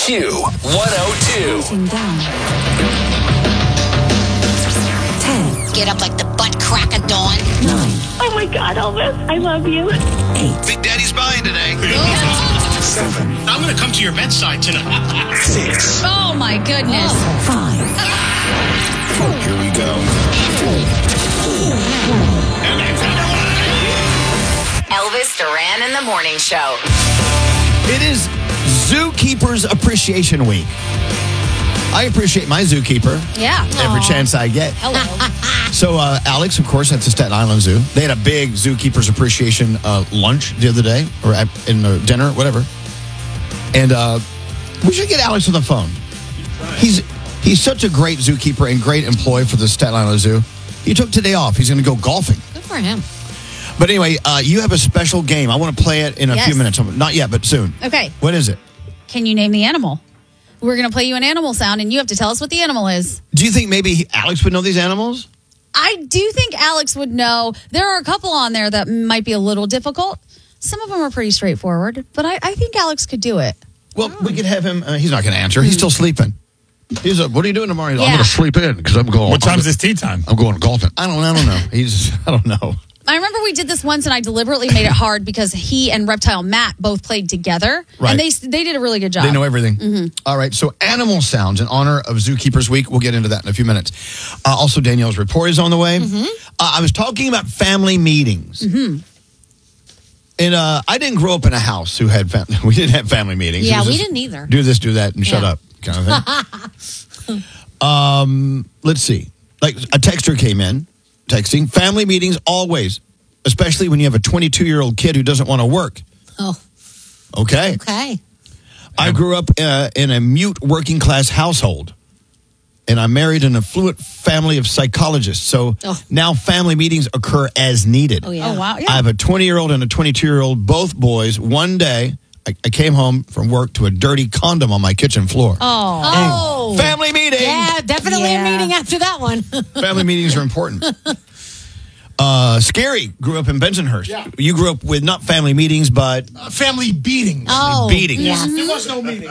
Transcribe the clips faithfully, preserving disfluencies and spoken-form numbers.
Q one oh two. Counting down. Ten. Get up like the butt crack of dawn. Nine. Oh my God, Elvis, I love you. Eight. Big Daddy's buying today. Seven. I'm going to come to your bedside tonight. Six. Oh, my goodness. Five. Four. Here we go. Elvis Duran in the Morning Show. It is Zookeepers Appreciation Week. I appreciate my zookeeper Yeah. every chance I get. Hello. So, uh, Alex, of course, at the Staten Island Zoo, they had a big Zookeepers Appreciation uh, lunch the other day, or at, in the dinner, whatever. And uh, we should get Alex on the phone. He's he's such a great zookeeper and great employee for the Staten Island Zoo. He took today off. He's going to go golfing. Good for him. But anyway, uh, you have a special game. I want to play it in a Yes. few minutes. Not yet, but soon. Okay. What is it? Can you name the animal? We're going to play you an animal sound, and you have to tell us what the animal is. Do you think maybe he, Alex would know these animals? I do think Alex would know. There are a couple on there that might be a little difficult. Some of them are pretty straightforward, but I, I think Alex could do it. Well, we could have him. Uh, he's not going to answer. He's still sleeping. He's a, what are you doing tomorrow? He's like, Yeah. I'm going to sleep in because I'm going. What I'm time's go- his tea time? I'm going golfing. I don't. I don't know. He's. I don't know. I remember we did this once, and I deliberately made it hard because he and Reptile Matt both played together, Right. and they they did a really good job. They know everything. All right. So, animal sounds in honor of Zookeepers Week. We'll get into that in a few minutes. Uh, also, Danielle's report is on the way. Uh, I was talking about family meetings. And uh, I didn't grow up in a house who had family. We didn't have family meetings. It Yeah, was we just didn't either. Do this, do that, and shut Yeah. up kind of thing. um, let's see. Like a texter came in, texting. Family meetings always, especially when you have a twenty-two-year-old kid who doesn't want to work. Oh, Okay. okay. I grew up uh, in a mute working class household, and I married an affluent family of psychologists. So Oh. now family meetings occur as needed. Oh, yeah. Oh, wow. Yeah. I have a twenty-year-old and a twenty-two-year-old, both boys. One day, I, I came home from work to a dirty condom on my kitchen floor. Oh. Oh. Family meeting! Yeah, definitely Yeah. a meeting after that one. Family meetings are important. Uh, Scary grew up in Bensonhurst. Yeah. You grew up with not family meetings, but Uh, family beatings. Oh, beatings. yes. There was no meeting.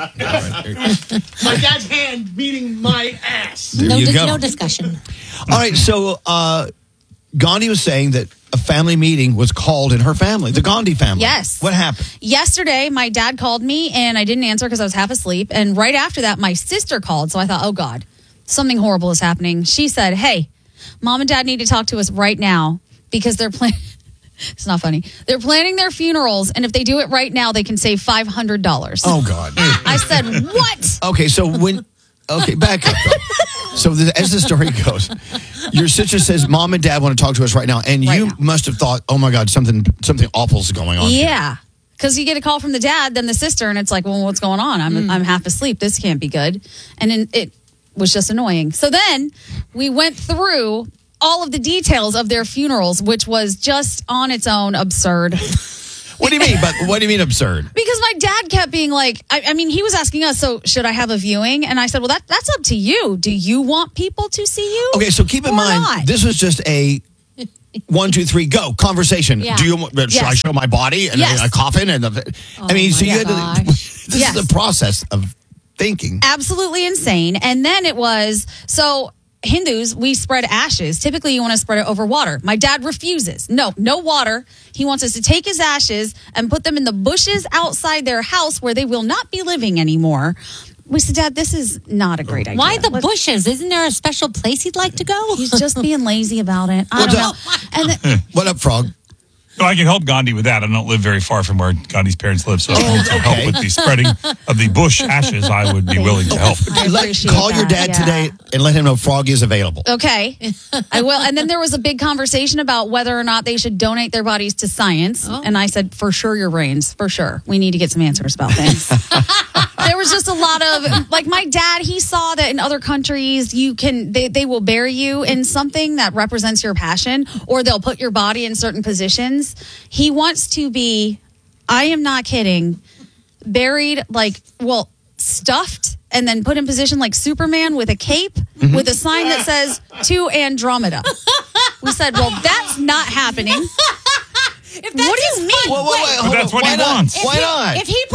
My dad's hand beating my ass. there No, you di- go. no discussion. All right, so uh, Gandhi was saying that a family meeting was called in her family, the Gandhi family. Yes. What happened? Yesterday, my dad called me, and I didn't answer because I was half asleep. And right after that, my sister called. So I thought, oh, God, something horrible is happening. She said, hey, Mom and Dad need to talk to us right now because they're planning. It's not funny. They're planning their funerals, and if they do it right now, they can save five hundred dollars. Oh, God. I said, what? Okay, so when... Okay, back up. Though. So the, as the story goes, your sister says, Mom and Dad want to talk to us right now. And Right you now. must have thought, oh, my God, something something awful is going on here. Yeah. Because you get a call from the dad, then the sister, and it's like, well, what's going on? I'm I'm half asleep. This can't be good. And then it was just annoying. So then we went through all of the details of their funerals, which was just on its own absurd. What do you mean? But what do you mean absurd? Because my dad kept being like, I, I mean, he was asking us, so should I have a viewing? And I said, well, that that's up to you. Do you want people to see you? Okay, so keep in Or mind, not? this was just a one, two, three, go conversation. Yeah. Do you want? Should Yes. I show my body and Yes. a coffin? And the, I mean, so my you had to. gosh. This Yes. is the process of thinking. Absolutely insane. And then it was, so Hindus, we spread ashes. Typically, you want to spread it over water. My dad refuses. No, no water. He wants us to take his ashes and put them in the bushes outside their house where they will not be living anymore. We said, Dad, this is not a great idea. Why the Let's- bushes? Isn't there a special place he'd like to go? He's just being lazy about it. I What's don't know. up? And then, What up, Frog? No, I can help Gandhi with that. I don't live very far from where Gandhi's parents live, so if I need to okay. help with the spreading of the bush ashes, I would be willing to help. I Let, appreciate call your that, dad yeah. today and let him know Frog is available. Okay, I will. And then there was a big conversation about whether or not they should donate their bodies to science. Oh. And I said, for sure, your brains, for sure. We need to get some answers about things. There was just a lot of, like my dad, he saw that in other countries, you can, they, they will bury you in something that represents your passion, or they'll put your body in certain positions. He wants to be, I am not kidding, buried like, well, stuffed and then put in position like Superman with a cape with a sign that says to Andromeda. We said, well, that's not happening. If that's What do you his mean? fun- Whoa, whoa, wait, wait, hold that's on. what Why he not? wants. Why if he, not? If he puts that in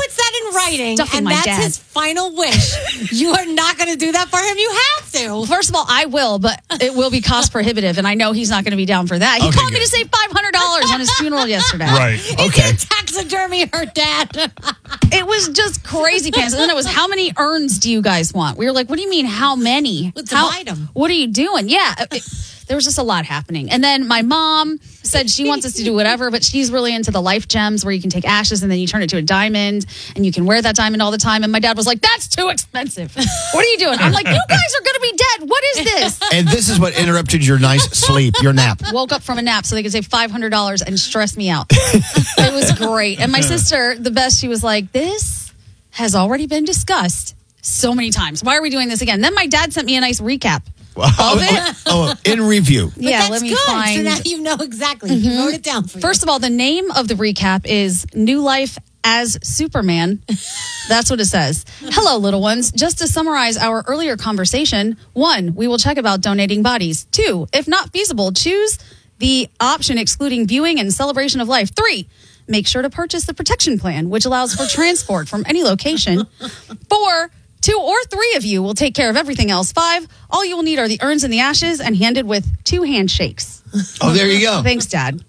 in writing, stuffing and my that's dad. his final wish. You are not going to do that for him. You have to. First of all, I will, but it will be cost prohibitive, and I know he's not going to be down for that. He Okay, called me good. to save five hundred dollars on his funeral yesterday. Right. He's Okay. going to taxidermy her dad. It was just crazy pants. And then it was, how many urns do you guys want? We were like, what do you mean, how many? Let's How, divide 'em. What are you doing? Yeah. It, there was just a lot happening. And then my mom said she wants us to do whatever, but she's really into the life gems where you can take ashes and then you turn it to a diamond and you can wear that diamond all the time. And my dad was like, that's too expensive. What are you doing? I'm like, you guys are going to be dead. What is this? And this is what interrupted your nice sleep, your nap. Woke up from a nap so they could save five hundred dollars and stress me out. It was great. And my sister, the best, she was like, this has already been discussed so many times. Why are we doing this again? Then my dad sent me a nice recap. Oh, oh, oh, in review. But Yeah, that's let me good. find. So now you know exactly. You wrote it down for you. First of all, the name of the recap is New Life as Superman. That's what it says. Hello, little ones. Just to summarize our earlier conversation, one, we will check about donating bodies. Two, if not feasible, choose the option excluding viewing and celebration of life. Three, make sure to purchase the protection plan, which allows for transport from any location. Four, two or three of you will take care of everything else. Five, all you will need are the urns and the ashes and handed with two handshakes. Oh, there you go. Thanks, Dad.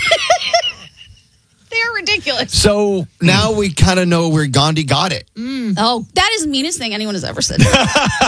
They're ridiculous. So now we kind of know where Gandhi got it. Oh, that is the meanest thing anyone has ever said. wow.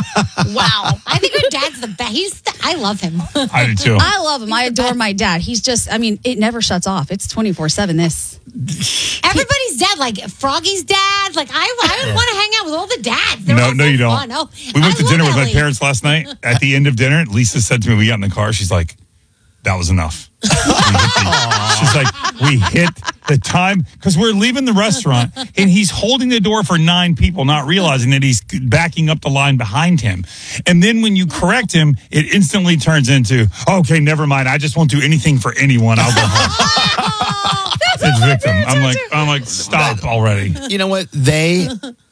I think your dad's the best. He's the, I love him. I do too. I love him. I adore my dad. He's just, I mean, it never shuts off. It's twenty-four seven, this. Everybody's dad, like Froggy's dad. Like I, I would want to hang out with all the dads. They're No, all no, so you don't. fun. Oh, We went I to love dinner with my Ellie. parents last night. At the end of dinner, Lisa said to me, we got in the car. She's like, that was enough. We hit the- She's like, we hit the time because we're leaving the restaurant and he's holding the door for nine people, not realizing that he's backing up the line behind him. And then when you correct him, it instantly turns into, okay, never mind. I just won't do anything for anyone. I'll go home. It's victim. I'm like, I'm like, stop already. You know what? They,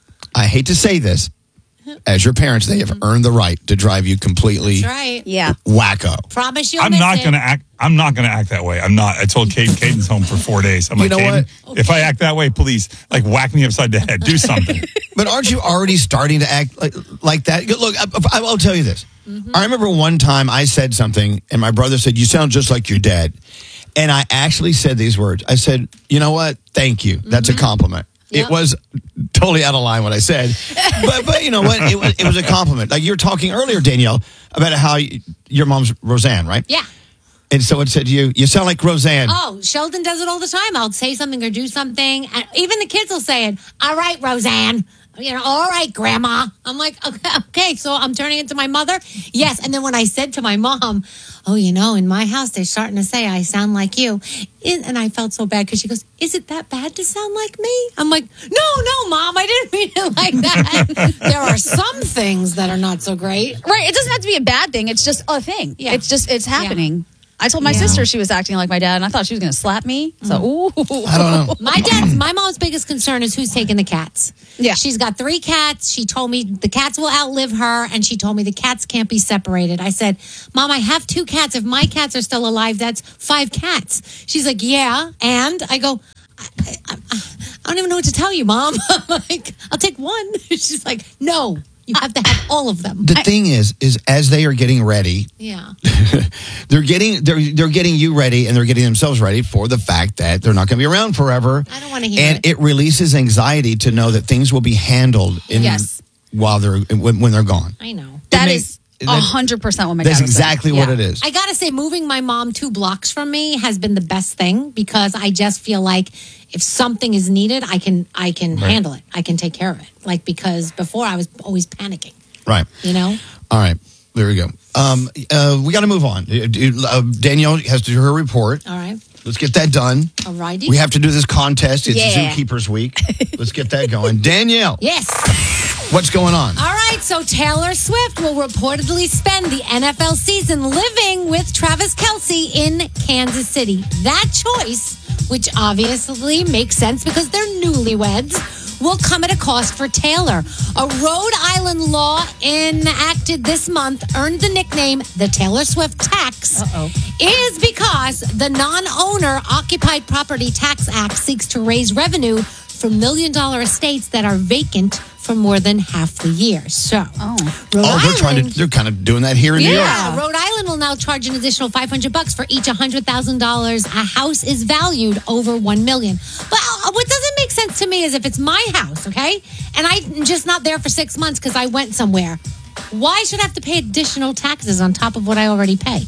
I hate to say this, as your parents, they have earned the right to drive you completely That's right. Yeah. wacko. Promise you'll I'm miss not it. gonna act. I'm not gonna act that way. I'm not. I told Kate. Caden's home for four days. I'm You like, know Caden, if I act that way, please, like, whack me upside the head. Do something. But aren't you already starting to act like, like that? Look, I, I will tell you this. I remember one time I said something, and my brother said, "You sound just like your dad." And I actually said these words. I said, "You know what? Thank you. That's a compliment." Yep. It was totally out of line what I said, but but you know what? It was, it was a compliment. Like you were talking earlier, Danielle, about how you, your mom's Roseanne, right? Yeah. And so it said to you, "You sound like Roseanne." Oh, Sheldon does it all the time. I'll say something or do something. And even the kids will say it. All right, Roseanne. You know, all right, Grandma. I'm like, okay, okay, so I'm turning into my mother? Yes. And then when I said to my mom, oh, you know, in my house, they're starting to say I sound like you. And and I felt so bad because she goes, is it that bad to sound like me? I'm like, no, no, Mom, I didn't mean it like that. There are some things that are not so great. Right. It doesn't have to be a bad thing. It's just a thing. Yeah. It's just, it's happening. I told my Yeah. sister she was acting like my dad, and I thought she was going to slap me. So, ooh. I don't know. My dad's, my mom's biggest concern is who's taking the cats. Yeah. She's got three cats. She told me the cats will outlive her, and she told me the cats can't be separated. I said, Mom, I have two cats. If my cats are still alive, that's five cats. She's like, yeah. And I go, I, I, I, I don't even know what to tell you, Mom. I'm like, I'll take one. She's like, no, you have to have all of them. The thing is, is as they are getting ready, Yeah. they're getting they're they're getting you ready, and they're getting themselves ready for the fact that they're not going to be around forever. I don't wanna hear and it. it releases anxiety to know that things will be handled in Yes. while they're when, when they're gone. I know. That It is makes- one hundred percent what my dad That's was saying. exactly what Yeah. it is. I gotta say, moving my mom two blocks from me has been the best thing because I just feel like if something is needed, I can I can handle it. I can take care of it. Like because before I was always panicking. Right. You know. All right. There we go. Um, uh, we got to move on. Uh, Danielle has to do her report. All right. Let's get that done. Alrighty. We have to do this contest. It's Yeah. Zookeepers Week. Let's get that going. Danielle, Yes. what's going on? All right. So Taylor Swift will reportedly spend the N F L season living with Travis Kelce in Kansas City. That choice, which obviously makes sense because they're newlyweds, will come at a cost for Taylor. A Rhode Island law enacted this month earned the nickname the Taylor Swift tax. Uh-oh. Is because the non-owner Occupied Property Tax Act seeks to raise revenue for million dollar estates that are vacant for more than half the year. So, Oh. Rhode Oh, they're trying to. Island- They're kind of doing that here in New York. yeah, Rhode Island will now charge an additional five hundred bucks for each one hundred thousand dollars a house is valued over one million. But uh, what doesn't make sense to me is if it's my house, okay, and I'm just not there for six months because I went somewhere, why should I have to pay additional taxes on top of what I already pay?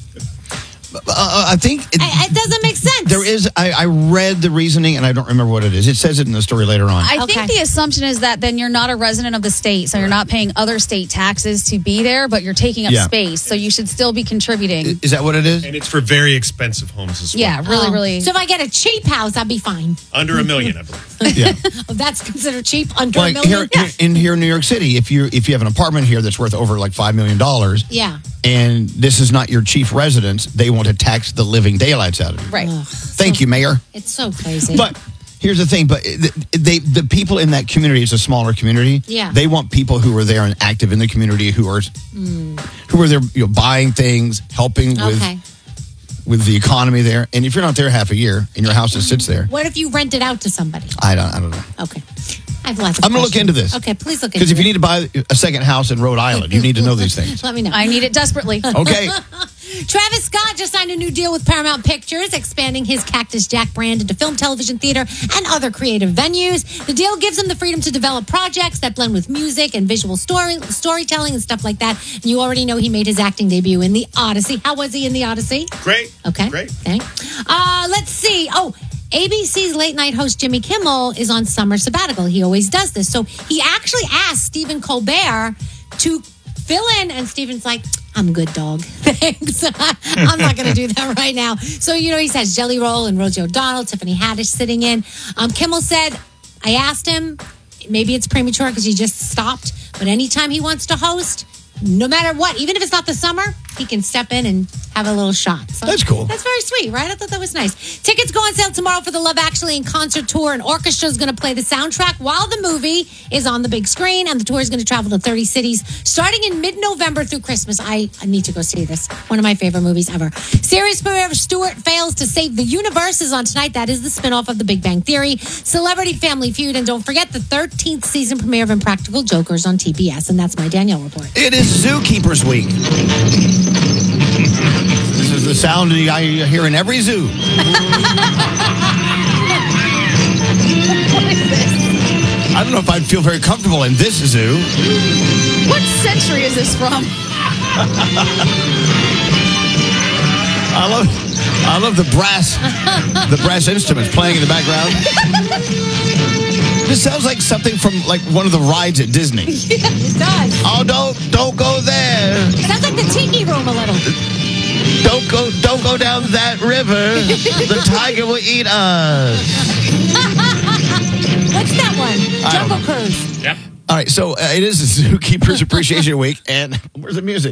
Uh, I think it, I, it doesn't make sense. there is. I, I read the reasoning, and I don't remember what it is. It says it in the story later on. I Okay. think the assumption is that then you're not a resident of the state, so you're not paying other state taxes to be there, but you're taking up Yeah. space, so you should still be contributing. Is that what it is? And it's for very expensive homes as well. Yeah, really, Oh. really. So if I get a cheap house, I'd be fine. Under a million, I believe. Yeah. Oh, that's considered cheap, under a Like million. here, here in here in New York City, if you if you have an apartment here that's worth over like five million dollars, Yeah. and this is not your chief residence, they want to tax the living daylights out of you. Right. Ugh, Thank so- you, Mayor. It's so crazy. But here's the thing: but they the people in that community, it's a smaller community. Yeah. They want people who are there and active in the community, who are who are there, you know, buying things, helping with okay. with the economy there. And if you're not there half a year and your house just sits there, What if you rent it out to somebody? I don't I don't know. Okay. I have lots of I'm gonna look questions. into this. Okay, please look into Because if you it. need to buy a second house in Rhode Island, you need to know these things. Let me know. I need it desperately. Okay. Travis Scott just signed a new deal with Paramount Pictures, expanding his Cactus Jack brand into film, television, theater, and other creative venues. The deal gives him the freedom to develop projects that blend with music and visual story storytelling and stuff like that. And you already know he made his acting debut in The Odyssey. How was he in The Odyssey? Great. Okay. Great. Okay. Uh, let's see. Oh, A B C's late night host Jimmy Kimmel is on summer sabbatical. He always does this. So he actually asked Stephen Colbert to fill in, and Stephen's like, I'm good, dog. Thanks. I'm not going to do that right now. So, you know, he says Jelly Roll and Rosie O'Donnell, Tiffany Haddish sitting in. Um, Kimmel said, I asked him, maybe it's premature because he just stopped, but anytime he wants to host, no matter what, even if it's not the summer, he can step in and have a little shot. So That's cool. That's very sweet, right? I thought that was nice. Tickets go on sale tomorrow for the Love Actually in concert tour. An orchestra is going to play the soundtrack while the movie is on the big screen, and the tour is going to travel to thirty cities starting in mid-November through Christmas. I, I need to go see this. One of my favorite movies ever. Series premiere of Stuart Fails to Save the Universe is on tonight. That is the spinoff of The Big Bang Theory. Celebrity Family Feud, and don't forget the thirteenth season premiere of Impractical Jokers on T B S. And that's my Danielle report. It is Zookeepers Week. This is the sound I hear in every zoo. I don't know if I'd feel very comfortable in this zoo. What century is this from? I love, I love the brass, the brass instruments playing in the background. This sounds like something from like one of the rides at Disney. It does. Oh, don't, don't go there. It sounds like the Tiki Room a little. Don't go, don't go down that river. The tiger will eat us. What's that one? I don't Jungle know. Cruise. Yep. All right, so uh, it is Zookeepers Appreciation Week, and where's the music?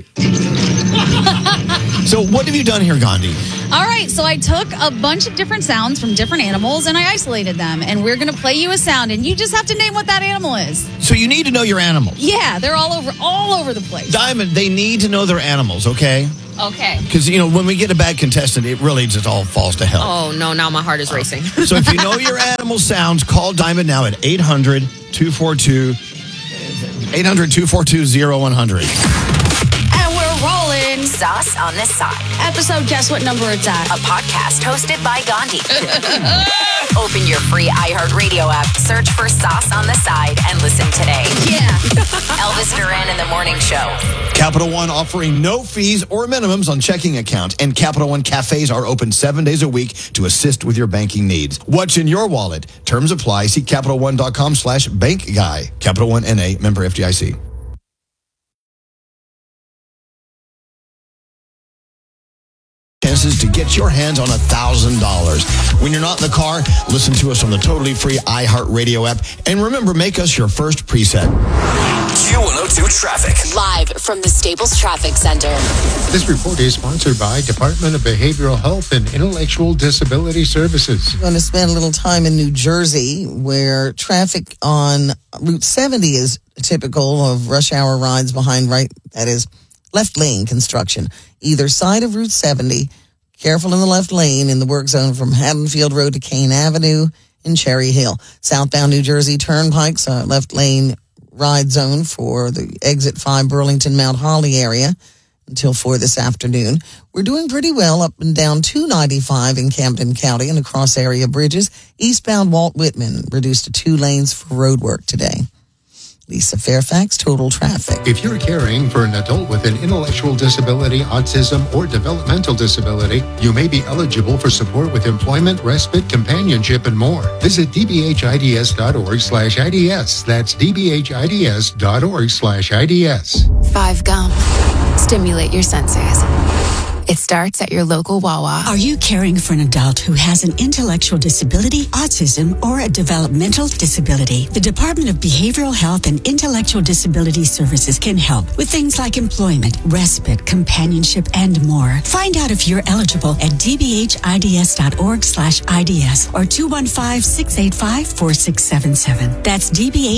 So, what have you done here, Gandhi? All right, so I took a bunch of different sounds from different animals and I isolated them. And we're going to play you a sound, and you just have to name what that animal is. So, you need to know your animals. Yeah, they're all over, all over the place. Diamond, they need to know their animals, okay? Okay. Because, you know, when we get a bad contestant, it really just all falls to hell. Oh, no, now my heart is racing. So, if you know your animal sounds, call Diamond now at eight hundred, two four two, eight hundred, two four two, oh one hundred. And we're rolling. Sauce on the Side, Episode, guess what number it's at? a podcast hosted by Gandhi. Open your free iHeartRadio app, search for Sauce on the Side, and listen today. Yeah. Elvis Duran in the Morning Show. Capital One offering no fees or minimums on checking accounts, and Capital One cafes are open seven days a week to assist with your banking needs. What's in your wallet? Terms apply. See Capital One dot com slash bank guy. Capital One N A, member F D I C. Chances to get your hands on one thousand dollars. When you're not in the car, listen to us on the totally free iHeartRadio app. And remember, make us your first preset. Q one oh two Traffic. Live from the Staples Traffic Center. This report is sponsored by Department of Behavioral Health and Intellectual Disability Services. I'm going to spend a little time in New Jersey, where traffic on Route seventy is typical of rush hour rides behind right, that is, left lane construction. Either side of Route seventy, careful in the left lane in the work zone from Haddonfield Road to Kane Avenue in Cherry Hill. Southbound New Jersey Turnpike's uh, left lane ride zone for the exit five Burlington Mount Holly area until four this afternoon. We're doing pretty well up and down two ninety-five in Camden County and across area bridges. Eastbound Walt Whitman reduced to two lanes for road work today. Lisa Fairfax, Total Traffic. If you're caring for an adult with an intellectual disability, autism, or developmental disability, you may be eligible for support with employment, respite, companionship, and more. Visit dbhids.org slash IDS. That's dbhids.org slash IDS. Five Gum. Stimulate your senses. It starts at your local Wawa. Are you caring for an adult who has an intellectual disability, autism, or a developmental disability? The Department of Behavioral Health and Intellectual Disability Services can help with things like employment, respite, companionship, and more. Find out if you're eligible at dbhids.org slash IDS or two one five, six eight five, four six seven seven. That's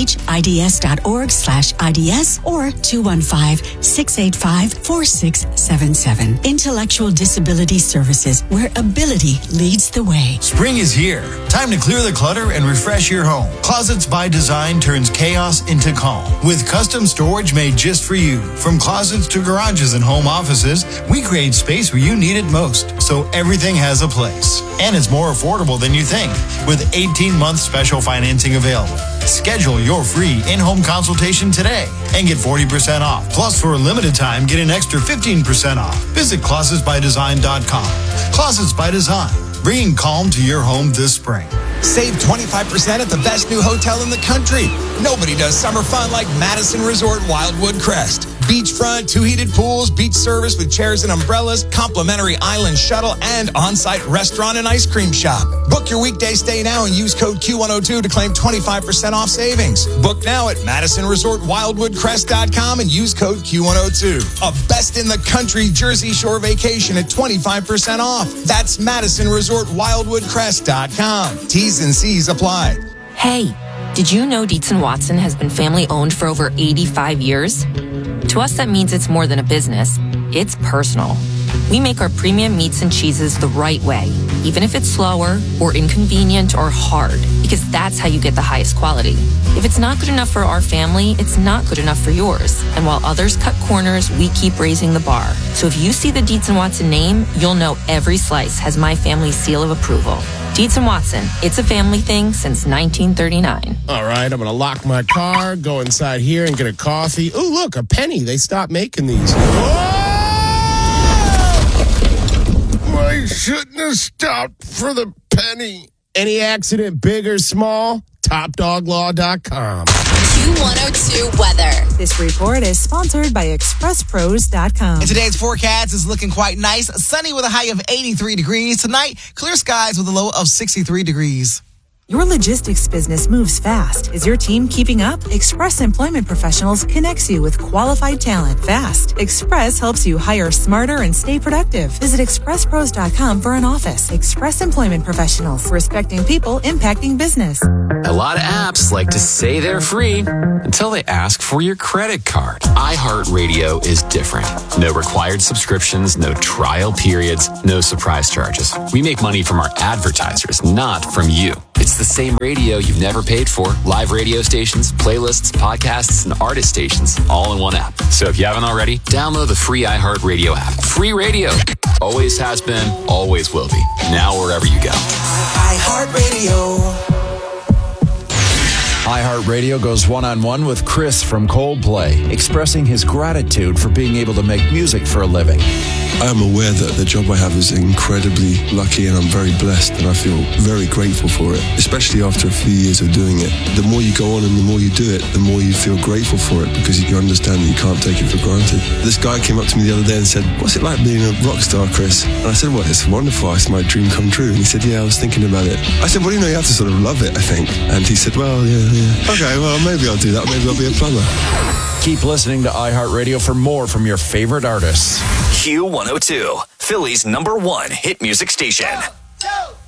dbhids.org slash IDS or two one five, six eight five, four six seven seven. Intellectual Disability Services, where ability leads the way. Spring is here. Time to clear the clutter and refresh your home. Closets by Design turns chaos into calm with custom storage made just for you. From closets to garages and home offices, we create space where you need it most, so everything has a place. And it's more affordable than you think with eighteen-month special financing available. Schedule your free in-home consultation today and get forty percent off. Plus, for a limited time, get an extra fifteen percent off. Visit closets by design dot com. Closets by Design, bringing calm to your home this spring. Save twenty-five percent at the best new hotel in the country. Nobody does summer fun like Madison Resort Wildwood Crest. Beachfront, two heated pools, beach service with chairs and umbrellas, complimentary island shuttle, and on-site restaurant and ice cream shop. Book your weekday stay now and use code Q one oh two to claim twenty-five percent off savings. Book now at madison resort wildwood crest dot com and use code Q one oh two. A best in the country Jersey Shore vacation at twenty-five percent off. That's madison resort wildwood crest dot com. T's and C's apply. Hey, did you know Dietz and Watson has been family owned for over eighty-five years? To us, that means it's more than a business. It's personal. We make our premium meats and cheeses the right way, even if it's slower or inconvenient or hard, because that's how you get the highest quality. If it's not good enough for our family, it's not good enough for yours. And while others cut corners, we keep raising the bar. So if you see the Dietz and Watson name, you'll know every slice has my family's seal of approval. Dietz and Watson, it's a family thing since nineteen thirty-nine. All right, I'm going to lock my car, go inside here and get a coffee. Oh, look, a penny. They stopped making these. Whoa! I shouldn't have stopped for the penny. Any accident, big or small? top dog law dot com. Q one oh two weather. This report is sponsored by express pros dot com. And today's forecast is looking quite nice. Sunny with a high of eighty-three degrees. Tonight, clear skies with a low of sixty-three degrees. Your logistics business moves fast. Is your team keeping up? Express Employment Professionals connects you with qualified talent fast. Express helps you hire smarter and stay productive. Visit express pros dot com for an office. Express Employment Professionals, respecting people, impacting business. A lot of apps like to say they're free until they ask for your credit card. iHeartRadio is different. No required subscriptions, no trial periods, no surprise charges. We make money from our advertisers, not from you. It's the same radio you've never paid for. Live radio stations, playlists, podcasts, and artist stations all in one app. So if you haven't already, download the free iHeartRadio app. Free radio. Always has been, always will be. Now wherever you go. iHeartRadio. iHeartRadio goes one-on-one with Chris from Coldplay, expressing his gratitude for being able to make music for a living. I am aware that the job I have is incredibly lucky and I'm very blessed and I feel very grateful for it, especially after a few years of doing it. The more you go on and the more you do it, the more you feel grateful for it because you understand that you can't take it for granted. This guy came up to me the other day and said, "What's it like being a rock star, Chris?" And I said, "Well, it's wonderful. It's my dream come true." And he said, "Yeah, I was thinking about it." I said, "Well, you know, you have to sort of love it, I think." And he said, "Well, yeah, yeah. Okay, well, maybe I'll do that. Maybe I'll be a plumber." Keep listening to iHeartRadio for more from your favorite artists. Q one oh two, Philly's number one hit music station.